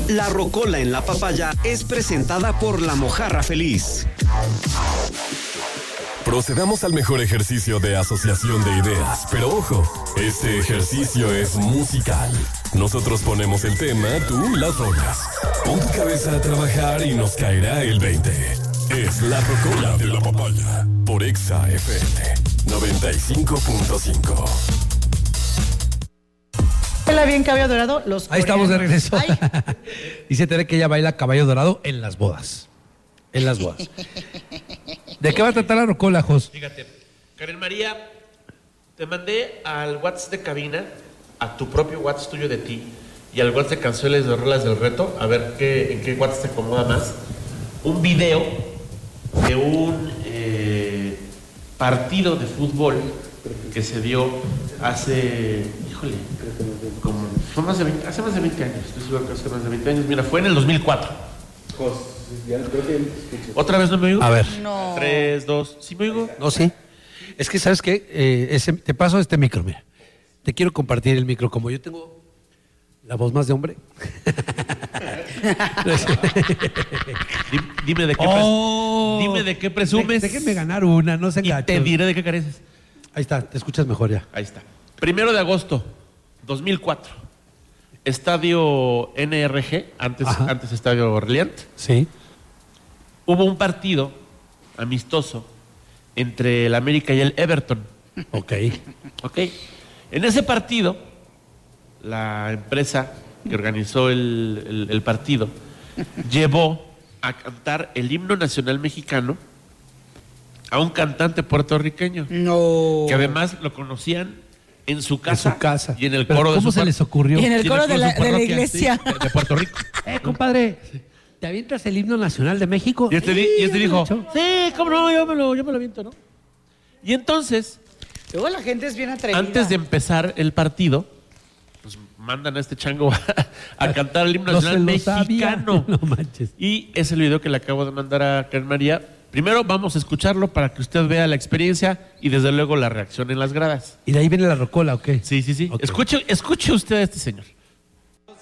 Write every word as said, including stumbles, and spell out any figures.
La Rocola en la Papaya es presentada por La Mojarra Feliz. Procedamos al mejor ejercicio de asociación de ideas, pero ojo, este ejercicio es musical. Nosotros ponemos el tema, tú las rolas. Pon tu cabeza a trabajar y nos caerá el veinte. Es La Rocola de la Papaya por Exa F M noventa y cinco punto cinco. Baila bien caballo dorado, los Ahí estamos de regreso. Ay. Dice Tere que ella baila caballo dorado en las bodas. En las bodas. ¿De qué va a tratar la rocola, Jos? Fíjate, Karen María, te mandé al WhatsApp de cabina, a tu propio WhatsApp tuyo de ti, y al WhatsApp de canciones de rolas del reto, a ver qué, en qué WhatsApp te acomoda más, un video de un eh, partido de fútbol que se dio hace, híjole, como, fue más de veinte, hace más de veinte años, estoy seguro que hace más de veinte años, mira, fue en el dos mil cuatro. ¿Otra vez no me oigo? A ver. No. Tres, dos, ¿sí me oigo? No, sí. Es que, ¿sabes qué? Eh, ese, te paso este micro, mira. Te quiero compartir el micro. Como yo tengo la voz más de hombre. Dime, dime de qué Oh, pres- dime de qué presumes. De, déjenme ganar una, no se y enganchen. te diré de qué careces. Ahí está, te escuchas mejor ya. Ahí está. Primero de agosto, dos mil cuatro. Estadio N R G, antes, antes Estadio Orleant. Sí. Hubo un partido amistoso entre el América y el Everton. Ok. Ok. En ese partido, la empresa que organizó el, el, el partido llevó a cantar el himno nacional mexicano a un cantante puertorriqueño. No. Que además lo conocían en su casa, En su casa. y en el Pero coro de ¿cómo su se par- les ocurrió? Y en el y en coro el de coro la, su de la parroquia, iglesia. sí, de, de Puerto Rico. Eh, compadre, ¿te avientas el himno nacional de México? Y este, di- y este Sí, dijo, mucho. sí, cómo no, yo me lo, yo me lo aviento, ¿no? Y entonces, Luego la gente es bien atrevida. antes de empezar el partido, pues mandan a este chango a, a cantar el himno No se nacional lo sabía. mexicano. No manches. Y es el video que le acabo de mandar a Karen María. Primero vamos a escucharlo para que usted vea la experiencia y desde luego la reacción en las gradas. ¿Y de ahí viene la rocola o qué? Sí, sí, sí. Ok. Escuche, escuche usted a este señor.